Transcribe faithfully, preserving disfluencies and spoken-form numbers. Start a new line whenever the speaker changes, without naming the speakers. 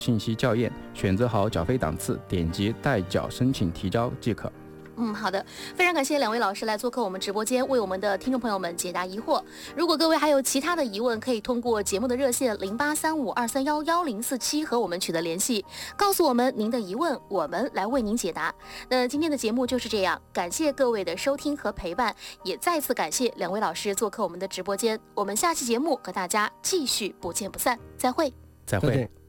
信息校验，选择好缴费档次，点击代缴申请提交即可。
嗯，好的，非常感谢两位老师来做客我们直播间，为我们的听众朋友们解答疑惑。如果各位还有其他的疑问，可以通过节目的热线零八三五二三幺幺零四七和我们取得联系，告诉我们您的疑问，我们来为您解答。那今天的节目就是这样，感谢各位的收听和陪伴，也再次感谢两位老师做客我们的直播间。我们下期节目和大家继续不见不散，再会，
再会。